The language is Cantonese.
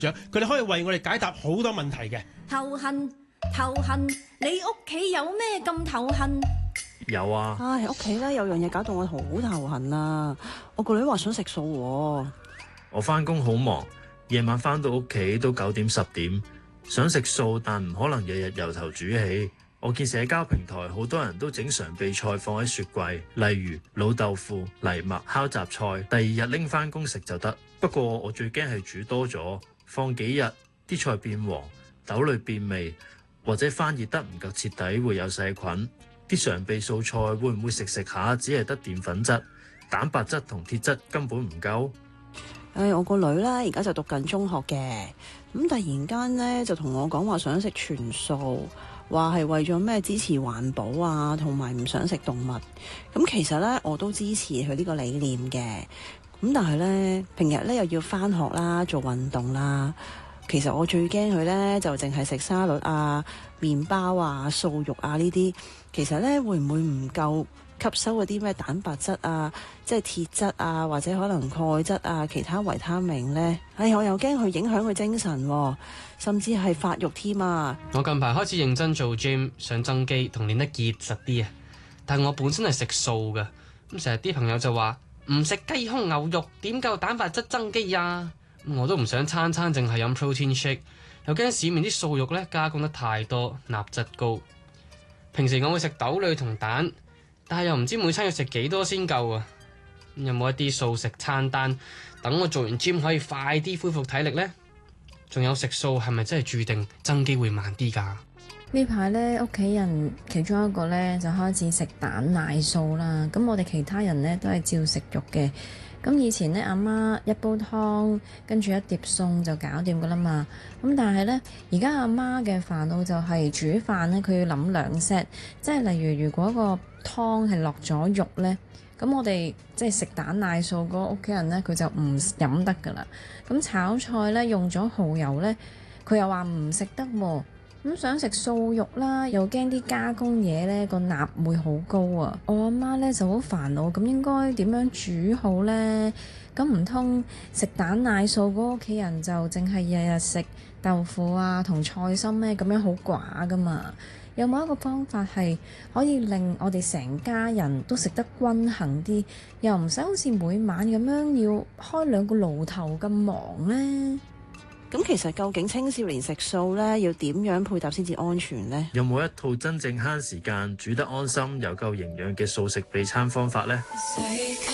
佢哋可以為我哋解答好多問題嘅。 頭痕，你屋企有咩咁頭痕？ 有啊， 唉，屋企咧有樣嘢搞到我好頭痕啊！我個女話想食素喎。 我返工好忙，夜晚返到屋企都9點10點，想食素但唔可能日日由頭煮起。我見社交平台好多人都整常備菜放喺雪櫃，例如老豆腐、藜麥、烤雜菜，第二日拎返工食就得。不過我最驚係煮多咗，放幾日啲菜變黃、豆類變味，或者翻熱得唔夠徹底，會有細菌。啲常備素菜會唔會食下只係得澱粉質、蛋白質同鐵質根本唔夠？ 我個女咧而家就讀緊中學嘅，咁突然間咧就同我講話想食全素，話係為咗咩支持環保啊，同埋唔想食動物。咁其實咧我都支持佢呢個理念嘅，咁但係咧平日咧又要返學啦、做運動啦，其實我最驚佢咧就淨係食沙律啊、麵包啊、素肉啊呢啲，其實咧會唔會唔夠吸收嗰啲咩蛋白質啊，即係鐵質啊，或者可能鈣質啊，其他維他命呢？我又驚佢影響佢精神喎，甚至係發育添啊！ 我近排開始認真做 gym， 想增肌同練得結實啲啊！但係我本身係食素㗎，咁成日啲朋友就話唔食雞胸牛肉點夠蛋白質增肌啊！我都唔想餐餐淨係飲 protein shake， 又驚市面啲素肉呢加工得太多，鈉質高。平時我會食豆類同蛋，但係又唔知每餐要食幾多先夠啊！有冇一啲素食餐單，等我做完 gym 可以快啲恢復體力呢？仲有食素係咪真係注定增肌會慢啲㗎？ 呢排呢，屋企人其中一個呢就開始食蛋奶素啦，咁我哋其他人呢都係照食肉嘅。咁以前呢，阿媽一煲湯跟住一碟餸就搞掂噶啦嘛。咁但係呢，而家阿媽嘅煩惱就係煮飯呢，佢要諗2 set，即係例如如果個湯係落咗肉呢，咁我哋即係食蛋奶素嗰個屋企人呢，佢就唔飲得噶啦。咁炒菜呢，用咗蠔油呢，佢又話唔食得喎。咁想食素肉啦，又驚啲加工嘢呢個鈉會好高啊！我阿媽呢就好煩惱，咁應該點樣煮好呢？咁唔通食蛋奶素嗰屋企人就淨係日日食豆腐啊同菜心咩？咁樣好寡噶嘛？有冇一個方法係可以令我哋成家人都食得均衡啲，又唔使好似每晚咁樣要開2個爐頭咁忙呢？ 咁其實究竟青少年食素呢，要點樣配搭先至安全呢？ 有冇一套真正慳時間、煮得安心又夠營養嘅素食備餐方法呢？